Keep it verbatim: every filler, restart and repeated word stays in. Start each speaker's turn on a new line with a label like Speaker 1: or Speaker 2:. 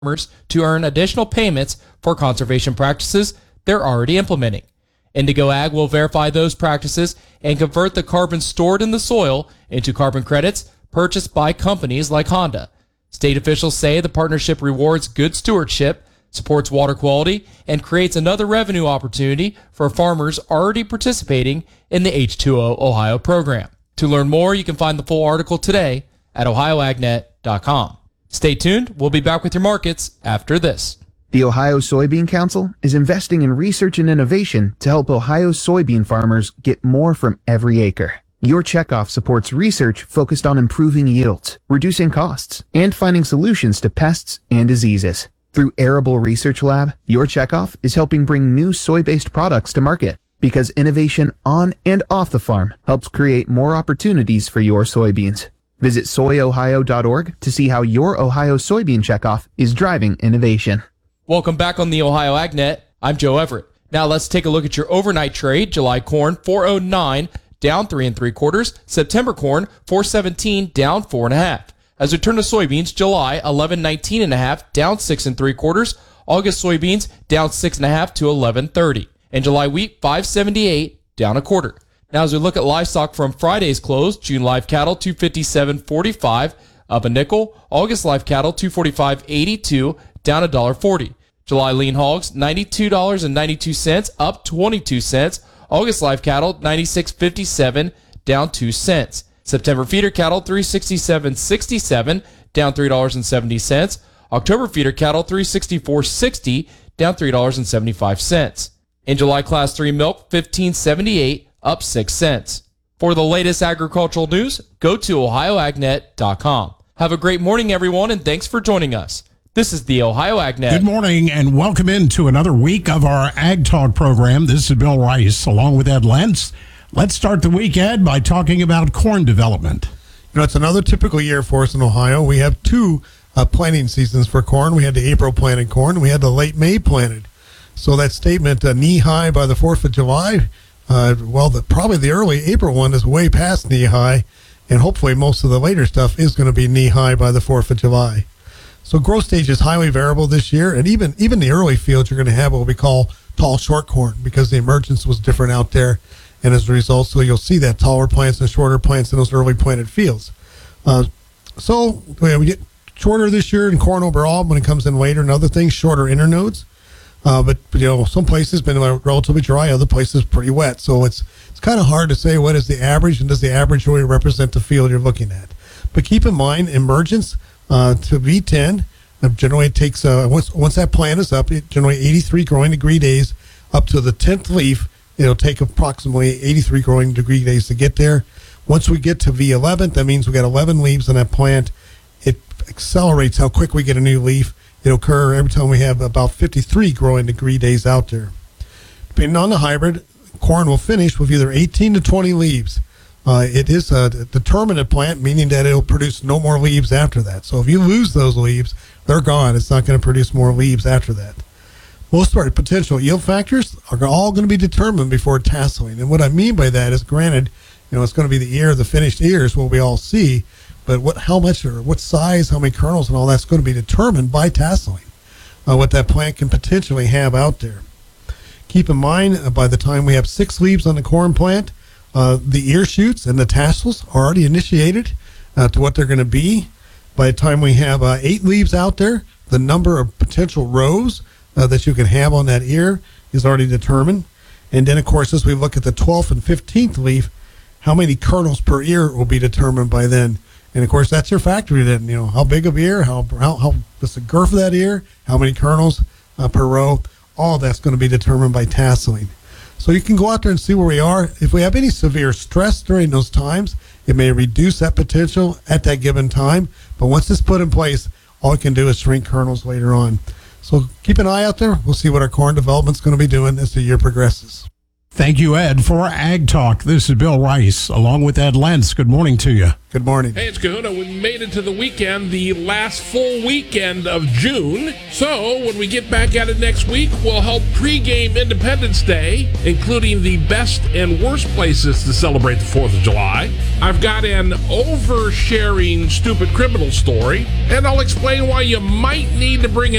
Speaker 1: farmers to earn additional payments for conservation practices they're already implementing. Indigo Ag will verify those practices and convert the carbon stored in the soil into carbon credits purchased by companies like Honda. State officials say the partnership rewards good stewardship, supports water quality, and creates another revenue opportunity for farmers already participating in the H two O Ohio program. To learn more, you can find the full article today at ohio ag net dot com. Stay tuned. We'll be back with your markets after this.
Speaker 2: The Ohio Soybean Council is investing in research and innovation to help Ohio soybean farmers get more from every acre. Your checkoff supports research focused on improving yields, reducing costs, and finding solutions to pests and diseases. Through Arable Research Lab, your checkoff is helping bring new soy-based products to market because innovation on and off the farm helps create more opportunities for your soybeans. Visit soy ohio dot org to see how your Ohio soybean checkoff is driving innovation.
Speaker 1: Welcome back on the Ohio AgNet. I'm Joe Everett. Now let's take a look at your overnight trade. July corn four oh nine, down three and three quarters. September corn four seventeen, down four and a half. As we turn to soybeans, July eleven nineteen and a half, down six and three quarters. August soybeans down six and a half to eleven thirty. And July wheat five seventy-eight, down a quarter. Now as we look at livestock from Friday's close, June live cattle two fifty-seven forty-five, up a nickel. August live cattle two forty-five eighty-two, down one dollar forty. July lean hogs ninety-two dollars and ninety-two cents, up twenty-two cents. August live cattle ninety-six fifty-seven, down two cents. September feeder cattle three sixty-seven sixty-seven, down three dollars and seventy cents. October feeder cattle three sixty-four sixty, down three dollars and seventy-five cents. In July class three milk fifteen seventy-eight, up six cents. For the latest agricultural news, go to ohio ag net dot com. Have a great morning, everyone, and thanks for joining us. This is the Ohio AgNet.
Speaker 3: Good morning and welcome into another week of our Ag Talk program. This is Bill Rice along with Ed Lentz. Let's start the week, Ed, by talking about corn development.
Speaker 4: You know, it's another typical year for us in Ohio. We have two uh, planting seasons for corn. We had the April planted corn, and we had the late May planted. So that statement, uh, knee high by the fourth of July, uh, well, the, probably the early April one is way past knee high, and hopefully most of the later stuff is going to be knee high by the fourth of July. So growth stage is highly variable this year, and even even the early fields you're going to have what we call tall short corn because the emergence was different out there, and as a result, so you'll see that taller plants and shorter plants in those early planted fields. Uh, so yeah, we get shorter this year in corn overall when it comes in later, and other things shorter internodes. Uh, but, you know, some places been relatively dry, other places pretty wet. So it's it's kind of hard to say what is the average, and does the average really represent the field you're looking at. But keep in mind, emergence uh, to V ten, uh, generally it takes, uh, once once that plant is up, it generally eighty-three growing degree days up to the tenth leaf. It'll take approximately eighty-three growing degree days to get there. Once we get to V eleven, that means we got eleven leaves in that plant. It accelerates how quick we get a new leaf. It'll occur every time we have about fifty-three growing degree days out there. Depending on the hybrid, corn will finish with either eighteen to twenty leaves. Uh, it is a determinate plant, meaning that it'll produce no more leaves after that. So if you lose those leaves, they're gone. It's not going to produce more leaves after that. Most of our potential yield factors are all going to be determined before tasseling. And what I mean by that is, granted, you know, it's going to be the ear of the finished ears, what we all see, but what, how much or what size, how many kernels and all that's going to be determined by tasseling, uh, what that plant can potentially have out there. Keep in mind, uh, by the time we have six leaves on the corn plant, uh, the ear shoots and the tassels are already initiated uh, to what they're going to be. By the time we have uh, eight leaves out there, the number of potential rows uh, that you can have on that ear is already determined. And then, of course, as we look at the twelfth and fifteenth leaf, how many kernels per ear will be determined by then. And, of course, that's your factory then. You know, how big of ear, how how, how what's the girth of that ear, how many kernels uh, per row, all that's going to be determined by tasseling. So you can go out there and see where we are. If we have any severe stress during those times, it may reduce that potential at that given time. But once it's put in place, all it can do is shrink kernels later on. So keep an eye out there. We'll see what our corn development's going to be doing as the year progresses.
Speaker 3: Thank you, Ed, for Ag Talk. This is Bill Rice, along with Ed Lentz. Good morning to you.
Speaker 4: Good morning.
Speaker 5: Hey, it's Kahuna. We made it to the weekend, the last full weekend of June. So when we get back at it next week, we'll help pregame Independence Day, including the best and worst places to celebrate the fourth of July. I've got an oversharing stupid criminal story, and I'll explain why you might need to bring an